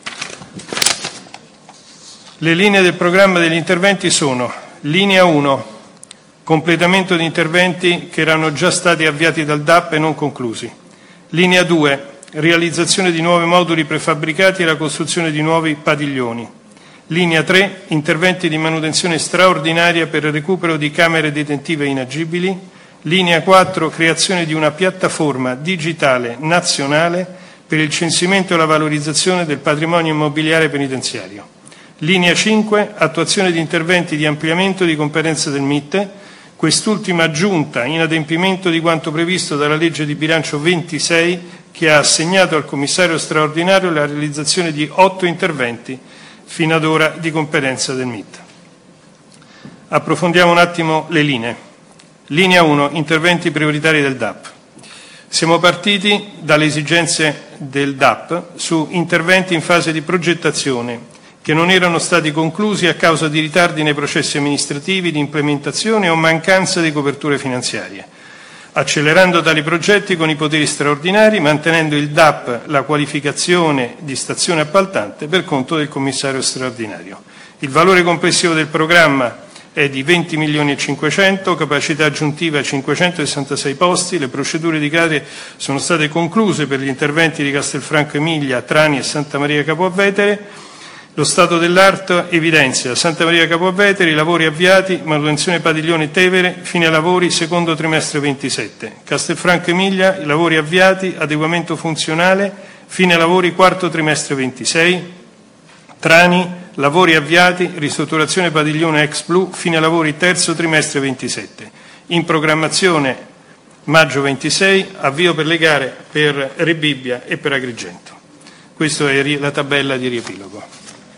Le linee del programma degli interventi sono: linea uno, completamento di interventi che erano già stati avviati dal D A P e non conclusi; linea due, realizzazione di nuovi moduli prefabbricati e la costruzione di nuovi padiglioni; linea tre, interventi di manutenzione straordinaria per il recupero di camere detentive inagibili; linea quattro, creazione di una piattaforma digitale nazionale per il censimento e la valorizzazione del patrimonio immobiliare penitenziario; linea cinque, attuazione di interventi di ampliamento di competenza del M I T, quest'ultima aggiunta in adempimento di quanto previsto dalla legge di bilancio ventisei, che ha assegnato al commissario straordinario la realizzazione di otto interventi fino ad ora di competenza del M I T. Approfondiamo un attimo le linee. Linea uno, interventi prioritari del D A P. Siamo partiti dalle esigenze del D A P su interventi in fase di progettazione che non erano stati conclusi a causa di ritardi nei processi amministrativi di implementazione o mancanza di coperture finanziarie, accelerando tali progetti con i poteri straordinari, mantenendo il D A P la qualificazione di stazione appaltante per conto del commissario straordinario. Il valore complessivo del programma è di venti milioni e cinquecento, capacità aggiuntiva cinquecentosessantasei posti, le procedure di gare sono state concluse per gli interventi di Castelfranco Emilia, Trani e Santa Maria Capua Vetere. Lo stato dell'arte evidenzia: Santa Maria Capua Vetere, i lavori avviati, manutenzione padiglione Tevere, fine lavori secondo trimestre ventisette. Castelfranco Emilia, i lavori avviati, adeguamento funzionale, fine lavori quarto trimestre ventisei. Trani, lavori avviati, ristrutturazione padiglione ex blu, fine lavori terzo trimestre ventisette. In programmazione maggio ventisei, avvio per le gare per Rebibbia e per Agrigento. Questa è la tabella di riepilogo.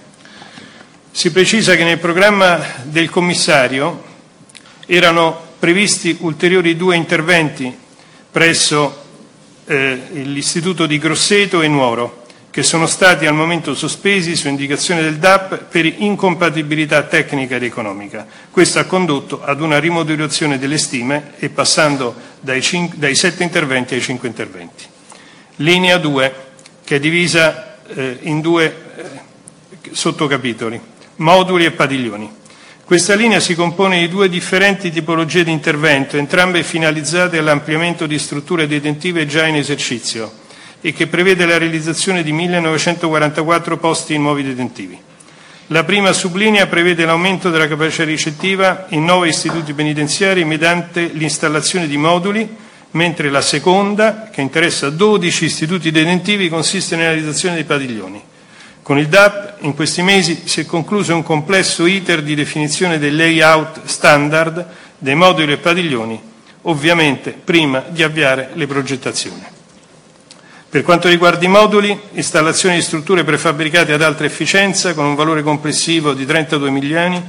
Si precisa che nel programma del commissario erano previsti ulteriori due interventi presso eh, l'Istituto di Grosseto e Nuoro, che sono stati al momento sospesi su indicazione del D A P per incompatibilità tecnica ed economica. Questo ha condotto ad una rimodulazione delle stime e passando dai, cinque, dai sette interventi ai cinque interventi. Linea due, che è divisa eh, in due eh, sottocapitoli: moduli e padiglioni. Questa linea si compone di due differenti tipologie di intervento, entrambe finalizzate all'ampliamento di strutture detentive già in esercizio e che prevede la realizzazione di millenovecentoquarantaquattro posti in nuovi detentivi. La prima sublinea prevede l'aumento della capacità ricettiva in nove istituti penitenziari mediante l'installazione di moduli, mentre la seconda, che interessa dodici istituti detentivi, consiste nella realizzazione dei padiglioni. Con il D A P in questi mesi si è concluso un complesso iter di definizione del layout standard dei moduli e padiglioni, ovviamente prima di avviare le progettazioni. Per quanto riguarda i moduli, installazione di strutture prefabbricate ad alta efficienza con un valore complessivo di trentadue milioni,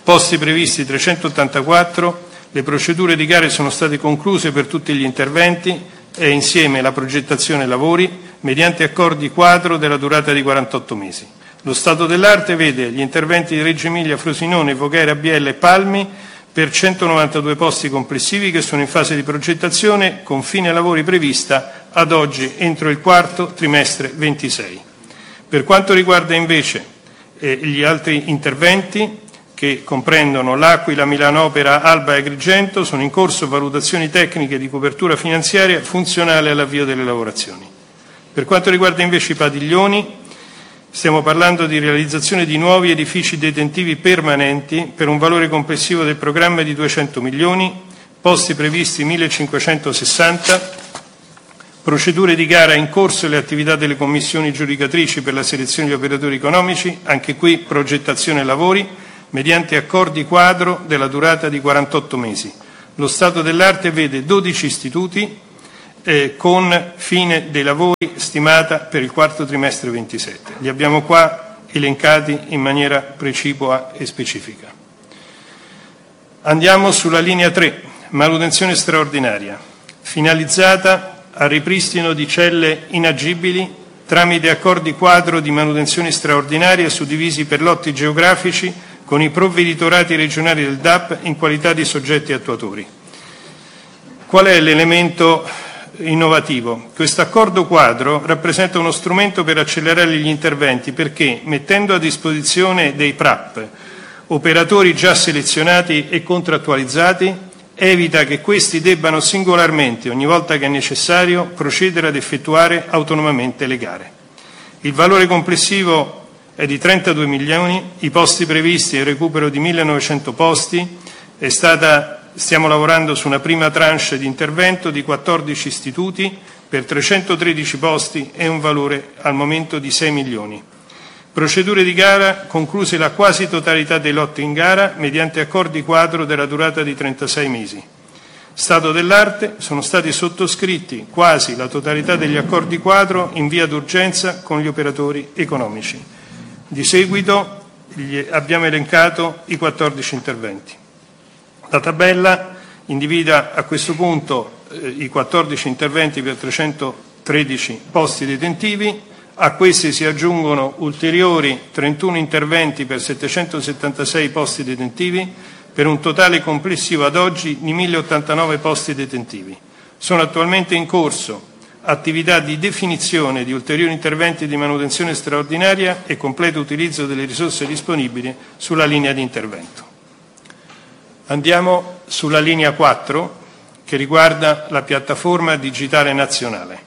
posti previsti trecentottantaquattro, le procedure di gare sono state concluse per tutti gli interventi e insieme la progettazione e lavori mediante accordi quadro della durata di quarantotto mesi. Lo stato dell'arte vede gli interventi di Reggio Emilia, Frosinone, Voghera, Biella e Palmi per centonovantadue posti complessivi che sono in fase di progettazione con fine lavori prevista ad oggi entro il quarto trimestre ventisei. Per quanto riguarda invece eh, gli altri interventi che comprendono l'Aquila, Milano Opera, Alba e Agrigento, sono in corso valutazioni tecniche di copertura finanziaria funzionale all'avvio delle lavorazioni. Per quanto riguarda invece i padiglioni, stiamo parlando di realizzazione di nuovi edifici detentivi permanenti per un valore complessivo del programma di duecento milioni, posti previsti millecinquecentosessanta, procedure di gara in corso e le attività delle commissioni giudicatrici per la selezione degli operatori economici, anche qui progettazione e lavori, mediante accordi quadro della durata di quarantotto mesi. Lo stato dell'arte vede dodici istituti eh, con fine dei lavori stimata per il quarto trimestre ventisette. Li abbiamo qua elencati in maniera precipua e specifica. Andiamo sulla linea tre, manutenzione straordinaria, finalizzata al ripristino di celle inagibili tramite accordi quadro di manutenzione straordinaria suddivisi per lotti geografici con i provveditorati regionali del D A P in qualità di soggetti attuatori. Qual è l'elemento innovativo? Questo accordo quadro rappresenta uno strumento per accelerare gli interventi perché, mettendo a disposizione dei P R A P operatori già selezionati e contrattualizzati, evita che questi debbano singolarmente, ogni volta che è necessario, procedere ad effettuare autonomamente le gare. Il valore complessivo è di trentadue milioni, i posti previsti e il recupero di millenovecento posti, è stata, stiamo lavorando su una prima tranche di intervento di quattordici istituti per trecentotredici posti e un valore al momento di sei milioni. Procedure di gara concluse la quasi totalità dei lotti in gara mediante accordi quadro della durata di trentasei mesi. Stato dell'arte, sono stati sottoscritti quasi la totalità degli accordi quadro in via d'urgenza con gli operatori economici. Di seguito abbiamo elencato i quattordici interventi. La tabella individua a questo punto eh, i quattordici interventi per trecentotredici posti detentivi, a questi si aggiungono ulteriori trentuno interventi per settecentosettantasei posti detentivi, per un totale complessivo ad oggi di mille ottantanove posti detentivi. Sono attualmente in corso attività di definizione di ulteriori interventi di manutenzione straordinaria e completo utilizzo delle risorse disponibili sulla linea di intervento. Andiamo sulla linea quattro che riguarda la piattaforma digitale nazionale.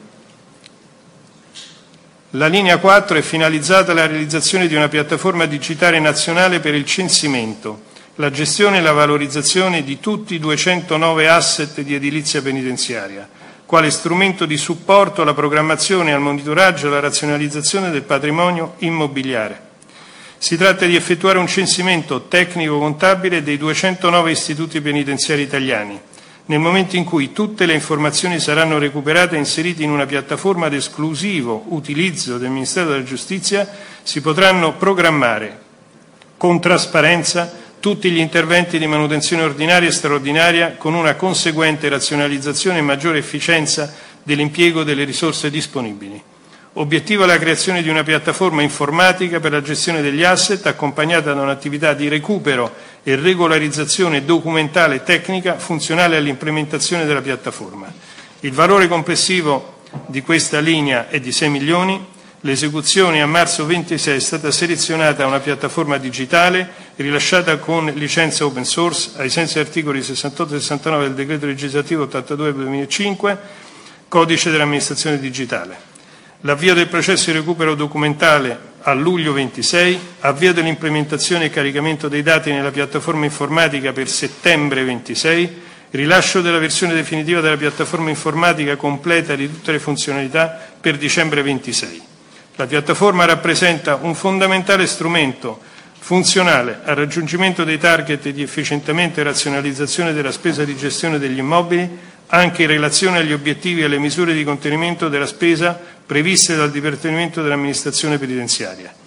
La linea quattro è finalizzata alla realizzazione di una piattaforma digitale nazionale per il censimento, la gestione e la valorizzazione di tutti i duecentonove asset di edilizia penitenziaria, quale strumento di supporto alla programmazione, al monitoraggio e alla razionalizzazione del patrimonio immobiliare. Si tratta di effettuare un censimento tecnico-contabile dei duecentonove istituti penitenziari italiani, nel momento in cui tutte le informazioni saranno recuperate e inserite in una piattaforma ad esclusivo utilizzo del Ministero della Giustizia, si potranno programmare con trasparenza tutti gli interventi di manutenzione ordinaria e straordinaria con una conseguente razionalizzazione e maggiore efficienza dell'impiego delle risorse disponibili. Obiettivo è la creazione di una piattaforma informatica per la gestione degli asset accompagnata da un'attività di recupero e regolarizzazione documentale e tecnica funzionale all'implementazione della piattaforma. Il valore complessivo di questa linea è di sei milioni. L'esecuzione a marzo ventisei è stata selezionata una piattaforma digitale rilasciata con licenza open source ai sensi dell'articoli sessantotto e sessantanove del decreto legislativo ottantadue del duemilacinque, codice dell'amministrazione digitale. L'avvio del processo di recupero documentale a luglio ventisei, avvio dell'implementazione e caricamento dei dati nella piattaforma informatica per settembre ventisei, rilascio della versione definitiva della piattaforma informatica completa di tutte le funzionalità per dicembre ventisei. La piattaforma rappresenta un fondamentale strumento funzionale al raggiungimento dei target di efficientamento e razionalizzazione della spesa di gestione degli immobili, anche in relazione agli obiettivi e alle misure di contenimento della spesa previste dal Dipartimento dell'Amministrazione Penitenziaria.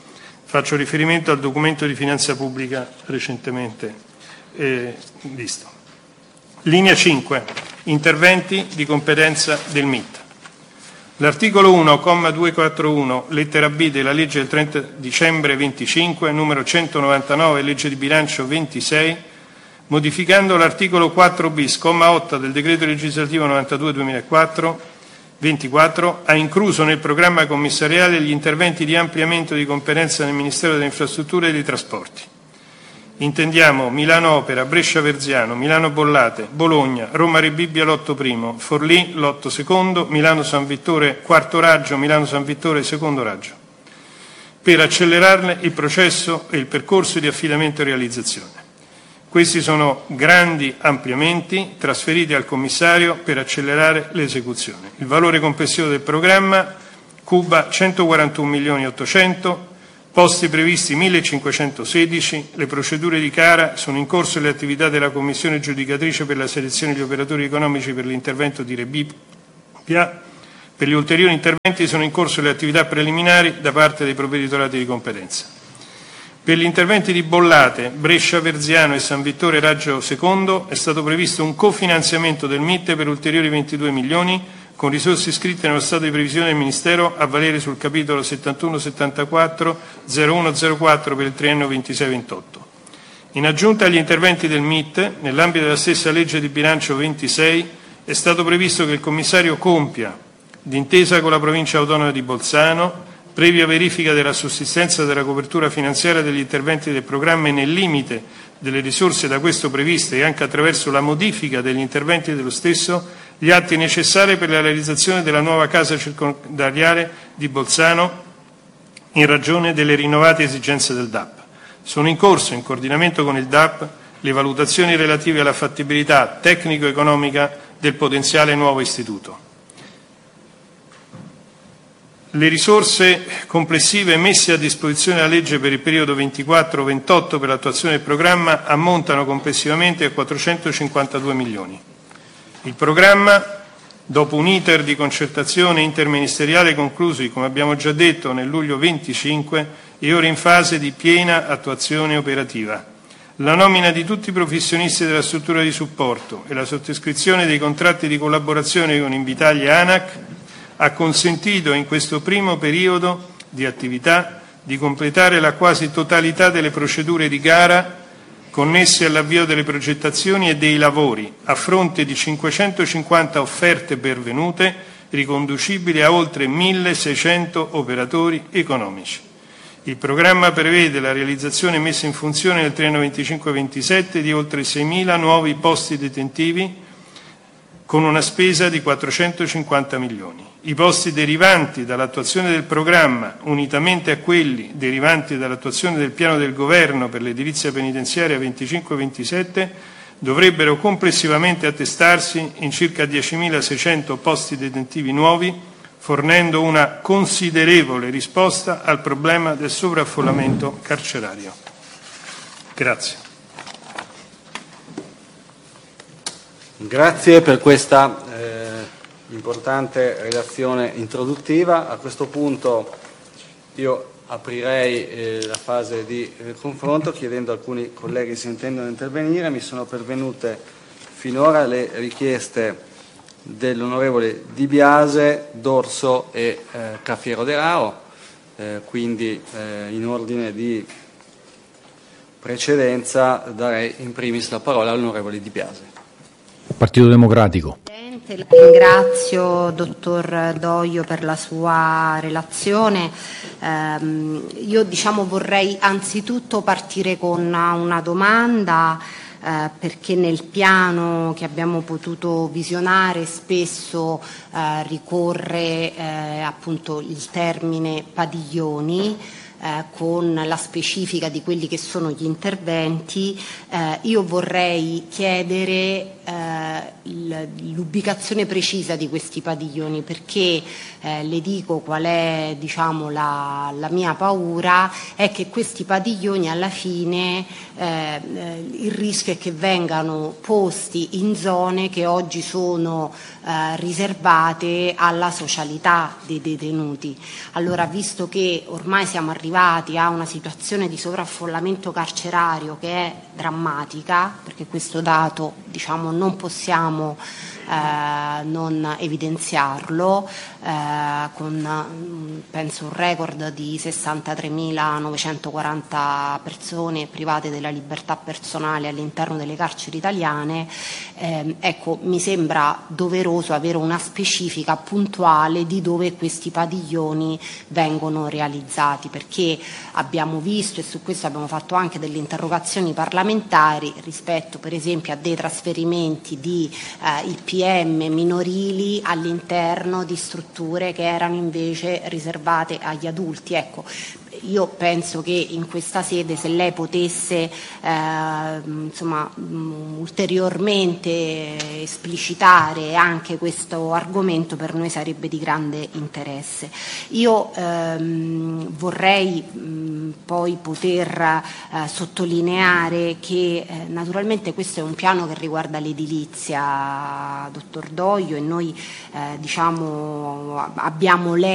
Faccio riferimento al documento di finanza pubblica recentemente eh, visto. Linea cinque. Interventi di competenza del M I T. L'articolo uno, comma duecentoquarantuno, lettera B della legge del trenta dicembre venticinque, numero centonovantanove, legge di bilancio ventisei, modificando l'articolo quattro bis, comma otto del decreto legislativo novantadue duemilaquattro, ventiquattro, ha incluso nel programma commissariale gli interventi di ampliamento di competenza del Ministero delle Infrastrutture e dei Trasporti. Intendiamo Milano Opera, Brescia Verziano, Milano Bollate, Bologna, Roma Rebibbia Lotto Primo, Forlì Lotto Secondo, Milano San Vittore Quarto Raggio, Milano San Vittore Secondo Raggio, per accelerarne il processo e il percorso di affidamento e realizzazione. Questi sono grandi ampliamenti trasferiti al commissario per accelerare l'esecuzione. Il valore complessivo del programma cuba centoquarantuno milioni ottocento, posti previsti millecinquecentosedici, le procedure di gara sono in corso le attività della commissione giudicatrice per la selezione degli operatori economici per l'intervento di Rebibbia. Per gli ulteriori interventi sono in corso le attività preliminari da parte dei provveditorati di competenza. Per gli interventi di Bollate, Brescia Verziano e San Vittore Raggio Secondo è stato previsto un cofinanziamento del M I T per ulteriori ventidue milioni con risorse iscritte nello stato di previsione del Ministero a valere sul capitolo settantuno settantaquattro zero uno zero quattro per il triennio ventisei ventotto. In aggiunta agli interventi del M I T, nell'ambito della stessa legge di bilancio ventisei, è stato previsto che il commissario compia, d'intesa con la provincia autonoma di Bolzano, previa verifica della sussistenza della copertura finanziaria degli interventi del programma e nel limite delle risorse da questo previste e anche attraverso la modifica degli interventi dello stesso, gli atti necessari per la realizzazione della nuova casa circondariale di Bolzano in ragione delle rinnovate esigenze del D A P. Sono in corso, in coordinamento con il D A P, le valutazioni relative alla fattibilità tecnico-economica del potenziale nuovo istituto. Le risorse complessive messe a disposizione dalla legge per il periodo ventiquattro ventotto per l'attuazione del programma ammontano complessivamente a quattrocentocinquantadue milioni. Il programma, dopo un iter di concertazione interministeriale conclusi, come abbiamo già detto, nel luglio venticinque, è ora in fase di piena attuazione operativa. La nomina di tutti i professionisti della struttura di supporto e la sottoscrizione dei contratti di collaborazione con Invitalia e ANAC ha consentito in questo primo periodo di attività di completare la quasi totalità delle procedure di gara connesse all'avvio delle progettazioni e dei lavori, a fronte di cinquecentocinquanta offerte pervenute, riconducibili a oltre milleseicento operatori economici. Il programma prevede la realizzazione e messa in funzione nel triennio venticinque ventisette di oltre seimila nuovi posti detentivi, con una spesa di quattrocentocinquanta milioni. I posti derivanti dall'attuazione del programma, unitamente a quelli derivanti dall'attuazione del piano del Governo per l'edilizia penitenziaria venticinque ventisette, dovrebbero complessivamente attestarsi in circa diecimilaseicento posti detentivi nuovi, fornendo una considerevole risposta al problema del sovraffollamento carcerario. Grazie. Grazie per questa eh, importante relazione introduttiva. A questo punto io aprirei eh, la fase di eh, confronto chiedendo a alcuni colleghi se intendono intervenire. Mi sono pervenute finora le richieste dell'onorevole Di Biase, D'Orso e eh, Cafiero De Rao, eh, quindi eh, in ordine di precedenza darei in primis la parola all'onorevole Di Biase. Partito Democratico. Ringrazio dottor Doio per la sua relazione. Eh, io diciamo vorrei anzitutto partire con una, una domanda eh, perché nel piano che abbiamo potuto visionare spesso eh, ricorre eh, appunto il termine padiglioni. Eh, con la specifica di quelli che sono gli interventi, eh, io vorrei chiedere eh, l'ubicazione precisa di questi padiglioni, perché eh, le dico qual è diciamo, la, la mia paura, è che questi padiglioni alla fine eh, il rischio è che vengano posti in zone che oggi sono eh, riservate alla socialità dei detenuti. Allora, visto che ormai siamo arrivati arrivati a una situazione di sovraffollamento carcerario che è drammatica, perché questo dato, diciamo, non possiamo eh, non evidenziarlo, eh, con penso un record di sessantatremilanovecentoquaranta persone private della libertà personale all'interno delle carceri italiane. Eh, ecco, mi sembra doveroso avere una specifica puntuale di dove questi padiglioni vengono realizzati, perché abbiamo visto, e su questo abbiamo fatto anche delle interrogazioni parlamentari rispetto per esempio a dei trasferimenti di eh, I P M minorili all'interno di strutture che erano invece riservate agli adulti. Ecco, io penso che in questa sede, se lei potesse eh, insomma, mh, ulteriormente esplicitare anche questo argomento, per noi sarebbe di grande interesse. Io ehm, vorrei mh, poi poter eh, sottolineare che eh, naturalmente questo è un piano che riguarda l'edilizia, dottor Doio, e noi eh, diciamo, abbiamo letto